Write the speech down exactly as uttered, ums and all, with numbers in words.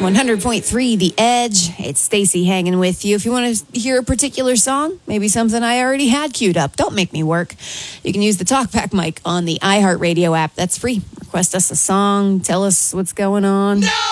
one hundred point three The Edge. It's Stacy hanging with you. If you want to hear a particular song, maybe something I already had queued up, don't make me work. You can use the TalkBack mic on the iHeartRadio app. That's free. Request us a song. Tell us what's going on. No!